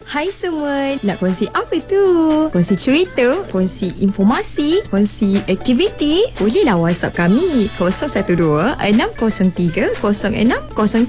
Hai semua, nak kongsi apa tu? Kongsi cerita, kongsi informasi, kongsi aktiviti? Bolehlah WhatsApp kami 012 603 0603.